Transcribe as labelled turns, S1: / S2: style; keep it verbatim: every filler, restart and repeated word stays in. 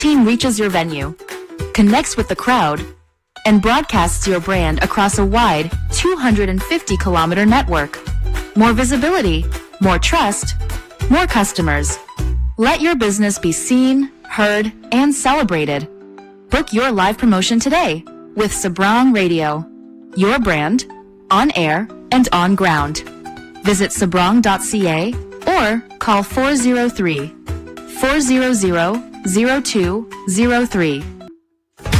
S1: Team reaches your venue, connects with the crowd, and broadcasts your brand across a wide two hundred fifty kilometer network. More visibility, more trust, more customers. Let your business be seen, heard, and celebrated. Book your live promotion today with Sabrang Radio. Your brand, on air and on ground. Visit sabrang dot c a or call four zero three, four zero zero, zero two zero three.